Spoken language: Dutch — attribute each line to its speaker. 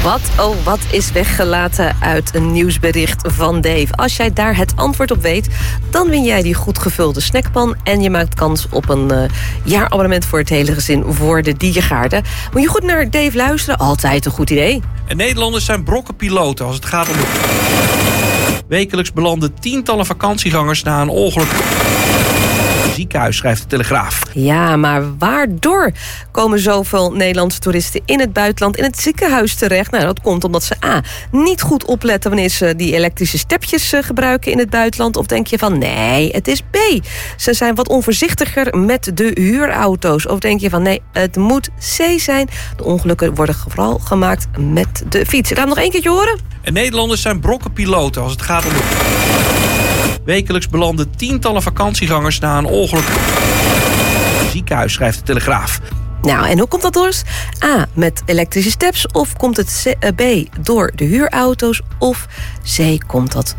Speaker 1: Wat is weggelaten uit een nieuwsbericht van Dave? Als jij daar het antwoord op weet, dan win jij die goed gevulde snackpan en je maakt kans op een jaarabonnement voor het hele gezin voor de Diergaarden. Moet je goed naar Dave luisteren? Altijd een goed idee.
Speaker 2: En Nederlanders zijn brokkenpiloten als het gaat om wekelijks belanden tientallen vakantiegangers na een ongeluk. Ziekenhuis, schrijft de Telegraaf.
Speaker 1: Ja, maar waardoor komen zoveel Nederlandse toeristen in het buitenland in het ziekenhuis terecht? Nou, dat komt omdat ze niet goed opletten wanneer ze die elektrische stepjes gebruiken in het buitenland. Of denk je van, nee, het is B. Ze zijn wat onvoorzichtiger met de huurauto's. Of denk je van, nee, het moet C zijn. De ongelukken worden vooral gemaakt met de fiets. Laat hem nog één keertje horen.
Speaker 2: En Nederlanders zijn brokkenpiloten als het gaat om wekelijks belanden tientallen vakantiegangers na een ongeluk. Ziekenhuis, schrijft de Telegraaf.
Speaker 1: Nou, en hoe komt dat door? A, met elektrische steps, of komt het B, door de huurauto's, of C, komt dat